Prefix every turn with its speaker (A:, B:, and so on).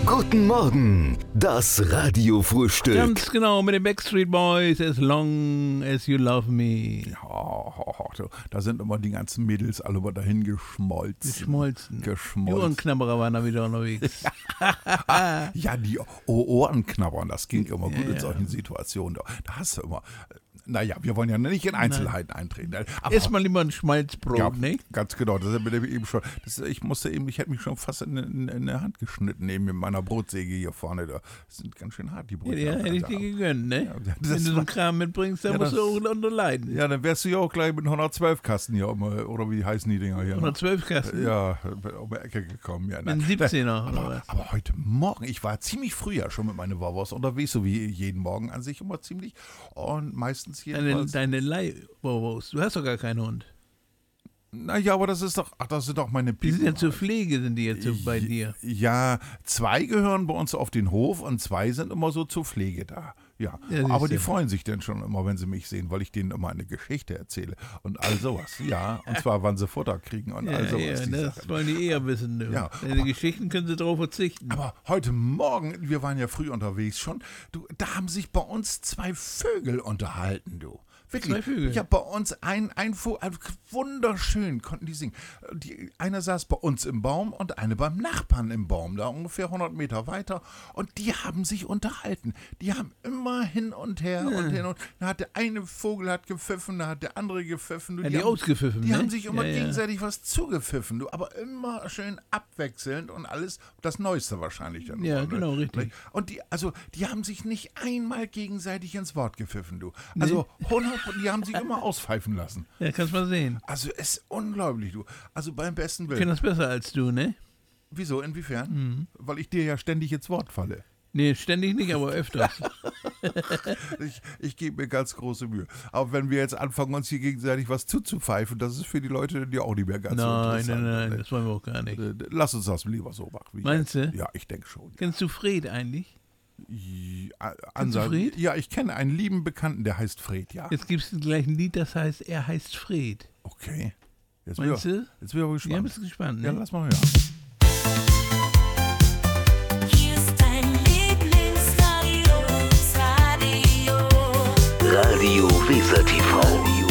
A: Guten Morgen, das Radiofrühstück.
B: Ganz genau, mit den Backstreet Boys, As Long As You Love Me.
C: Ja, da sind immer die ganzen Mädels alle mal dahin geschmolzen.
B: Die Ohrenknabberer waren da wieder unterwegs.
C: Ja, die Ohrenknabbern, das ging immer gut in solchen Situationen. Da hast du immer... Naja, wir wollen ja nicht in Einzelheiten eintreten. Aber
B: Erstmal lieber ein Schmalzbrot,
C: ja,
B: ne?
C: ganz genau. Das hat mir eben schon, ich hätte mich schon fast in der Hand geschnitten neben mit meiner Brotsäge hier vorne. Das sind ganz schön hart, die Brote.
B: Ja, hätte ich dir gegönnt, ne?
C: Ja,
B: wenn du so einen Kram mitbringst, dann musst du auch unterleiden.
C: Ja, dann wärst du ja auch gleich mit 112 Kasten hier, oder wie heißen die Dinger hier?
B: 112 Kasten?
C: Ja, um die Ecke gekommen. Ja,
B: ein 17er, oder was?
C: Aber heute Morgen, ich war ziemlich früher schon mit meinen Wauwauws unterwegs, so wie jeden Morgen an sich immer ziemlich. Und meistens
B: Deine Leih-Wauwauws. Du hast doch gar keinen Hund.
C: Naja, aber das sind doch meine
B: Die sind ja zur Pflege, sind die jetzt so bei dir.
C: Ja, 2 gehören bei uns auf den Hof und 2 sind immer so zur Pflege da. Ja, aber die freuen sich dann schon immer, wenn sie mich sehen, weil ich denen immer eine Geschichte erzähle und all sowas. Ja, und zwar, wann sie Futter kriegen und all sowas.
B: Ja, das wollen die eher wissen. Du.
C: Ja,
B: Deine Geschichten können sie darauf verzichten.
C: Aber heute Morgen, wir waren ja früh unterwegs schon, da haben sich bei uns 2 Vögel unterhalten, du. Wirklich.
B: 2 Vögel?
C: Ja, bei uns ein Vogel, wunderschön konnten die singen. Eine saß bei uns im Baum und eine beim Nachbarn im Baum, da ungefähr 100 Meter weiter. Und die haben sich unterhalten. Die haben immer hin und her und hin und da hat der eine Vogel hat gepfiffen, da hat der andere gepfiffen.
B: Ja, die ausgepfiffen,
C: Die
B: ne?
C: haben sich immer gegenseitig was zugepfiffen, du. Aber immer schön abwechselnd und alles, das Neueste wahrscheinlich dann.
B: Ja, genau, richtig.
C: Und die haben sich nicht einmal gegenseitig ins Wort gepfiffen, du. Also 100, die haben sich immer auspfeifen lassen.
B: Ja, kannst mal sehen.
C: Also es ist unglaublich, du. Also beim besten
B: Ich
C: Willen.
B: finde das besser als du, ne?
C: Wieso, inwiefern? Weil ich dir ja ständig ins Wort falle.
B: Nee, ständig nicht, aber öfters.
C: Ich gebe mir ganz große Mühe. Aber wenn wir jetzt anfangen, uns hier gegenseitig was zuzupfeifen, das ist für die Leute ja auch nicht mehr ganz so interessant.
B: Nein, das wollen wir auch gar nicht.
C: Lass uns das lieber so machen.
B: Meinst du?
C: Ja, ich denke schon.
B: Kennst du Fred eigentlich?
C: Kennst
B: du Fred?
C: Ja, ich kenne einen lieben Bekannten, der heißt Fred, ja.
B: Jetzt gibt es gleich ein Lied, das heißt, er heißt Fred.
C: Okay.
B: Meinst du?
C: Jetzt bin ich aber gespannt.
B: Ja, bist du gespannt, ne?
C: Ja, lass mal hören.
D: Hier ist dein Lieblingsradio,
A: Radio Weser TV.